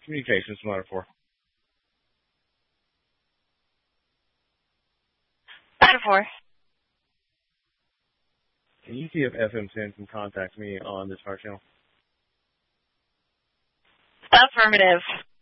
Communications, matter for. Matter for. Can you see if FM10 can contact me on this fire channel? Affirmative.